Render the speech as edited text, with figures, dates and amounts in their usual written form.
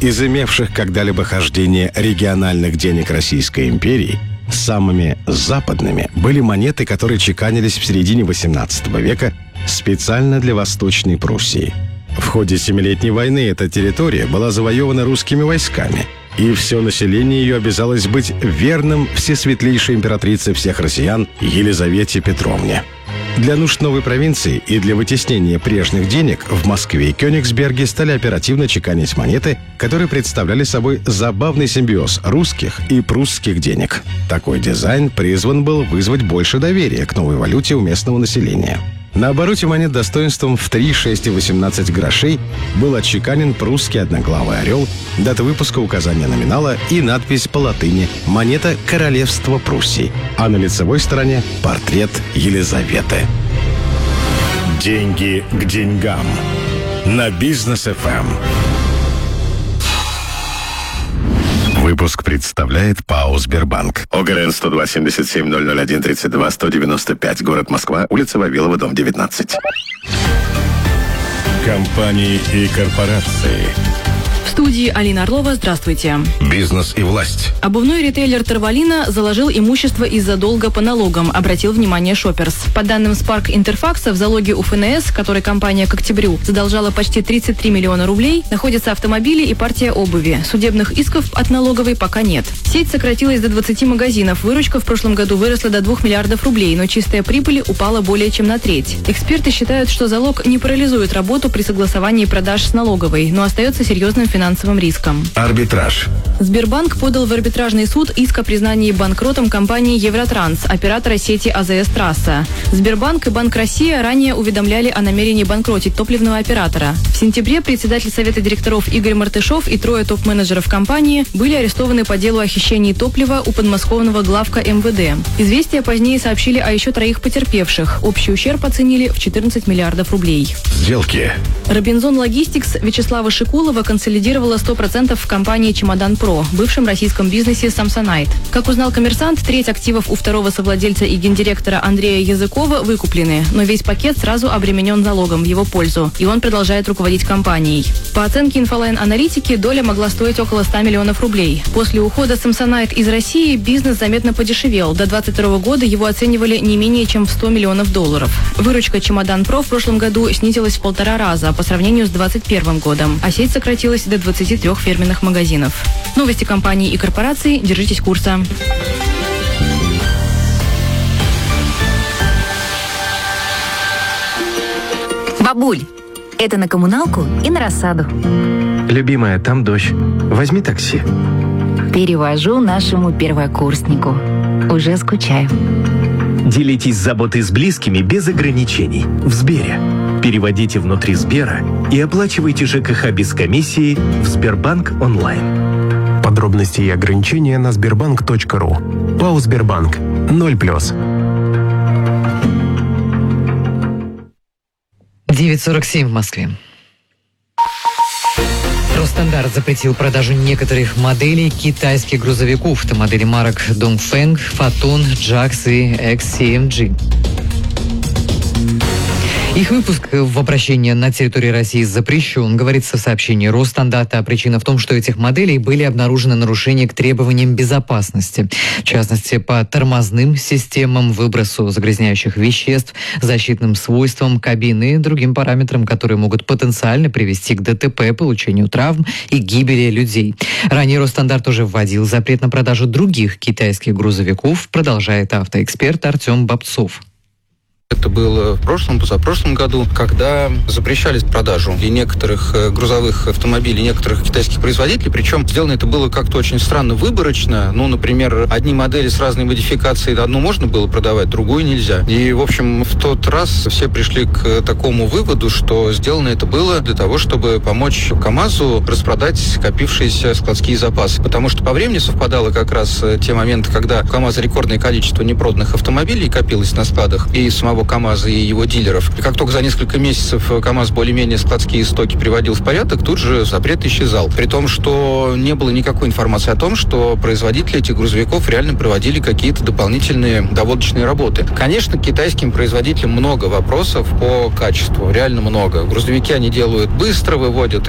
Из имевших когда-либо хождение региональных денег Российской империи самыми западными были монеты, которые чеканились в середине XVIII века специально для Восточной Пруссии. В ходе Семилетней войны эта территория была завоевана русскими войсками, и все население ее обязалось быть верным всесветлейшей императрице всех россиян Елизавете Петровне. Для нужд новой провинции и для вытеснения прежних денег в Москве и Кёнигсберге стали оперативно чеканить монеты, которые представляли собой забавный симбиоз русских и прусских денег. Такой дизайн призван был вызвать больше доверия к новой валюте у местного населения. На обороте монет достоинством в 3, 6 и 18 грошей был отчеканен прусский одноглавый орел, дата выпуска, указание номинала и надпись по латыни «Монета Королевства Пруссии», а на лицевой стороне портрет Елизаветы. Деньги к деньгам. На Бизнес-ФМ. Выпуск представляет ПАО «Сбербанк». ОГРН 102-77-001-32-195. Город Москва. Улица Вавилова, дом 19. Компании и корпорации. В студии Алина Орлова. Здравствуйте. Бизнес и власть. Обувной ритейлер Терволина заложил имущество из-за долга по налогам, обратил внимание Шопперс. По данным Spark Интерфакса, в залоге у ФНС, который компания к октябрю задолжала почти 33 миллиона рублей, находятся автомобили и партия обуви. Судебных исков от налоговой пока нет. Сеть сократилась до 20 магазинов. Выручка в прошлом году выросла до 2 миллиардов рублей, но чистая прибыль упала более чем на треть. Эксперты считают, что залог не парализует работу при согласовании продаж с налоговой, но остается серьезным финансовым риском. Арбитраж. Сбербанк подал в арбитражный суд иск о признании банкротом компании «Евротранс», оператора сети АЗС «Трасса». Сбербанк и Банк России ранее уведомляли о намерении банкротить топливного оператора. В сентябре председатель совета директоров Игорь Мартышов и 3 топ-менеджеров компании были арестованы по делу о хищении топлива у подмосковного главка МВД. «Известия» позднее сообщили о еще 3 потерпевших. Общий ущерб оценили в 14 миллиардов рублей. Сделки. Робинзон Логистикс Вячеслава Шикулова консолидировала 100% в компании «Чемодан Про», бывшем российском бизнесе «Самсонайт». Как узнал «Коммерсант», треть активов у второго совладельца и гендиректора Андрея Языкова выкуплены, но весь пакет сразу обременен залогом в его пользу, и он продолжает руководить компанией. По оценке инфолайн-аналитики, доля могла стоить около 100 миллионов рублей. После ухода «Самсонайт» из России бизнес заметно подешевел. До 2022 года его оценивали не менее чем в 100 миллионов долларов. Выручка «Чемодан Про» в прошлом году снизилась в 1,5 раза по сравнению с 2021 годом, а сеть сократилась до 23 фирменных магазинов. Новости компаний и корпораций. Держитесь курса. Бабуль, это на коммуналку и на рассаду. Любимая, там дождь. Возьми такси. Перевожу нашему первокурснику. Уже скучаю. Делитесь заботой с близкими без ограничений. В Сбере. Переводите внутри Сбера и оплачивайте ЖКХ без комиссии в Сбербанк онлайн. Подробности и ограничения на sberbank.ru. ПАО «Сбербанк». 0+. 9:47 в Москве. Росстандарт запретил продажу некоторых моделей китайских грузовиков. Это модели марок Dongfeng, Foton, Jax и XCMG. Их выпуск в обращении на территории России запрещен, говорится в сообщении Росстандарта. Причина в том, что этих моделей были обнаружены нарушения к требованиям безопасности. В частности, по тормозным системам, выбросу загрязняющих веществ, защитным свойствам кабины и другим параметрам, которые могут потенциально привести к ДТП, получению травм и гибели людей. Ранее Росстандарт уже вводил запрет на продажу других китайских грузовиков, продолжает автоэксперт Артем Бобцов. Это было в прошлом, позапрошлом году, когда запрещались продажу и некоторых грузовых автомобилей, некоторых китайских производителей. Причем сделано это было как-то очень странно, выборочно. Ну, например, одни модели с разной модификацией, одну можно было продавать, другую нельзя. И, в общем, в тот раз все пришли к такому выводу, что сделано это было для того, чтобы помочь КАМАЗу распродать скопившиеся складские запасы. Потому что по времени совпадало как раз те моменты, когда у КАМАЗа рекордное количество непроданных автомобилей копилось на складах, и самого КАМАЗа и его дилеров. И как только за несколько месяцев КАМАЗ более-менее складские стоки приводил в порядок, тут же запрет исчезал. При том, что не было никакой информации о том, что производители этих грузовиков реально проводили какие-то дополнительные доводочные работы. Конечно, к китайским производителям много вопросов по качеству, реально много. Грузовики они делают быстро, выводят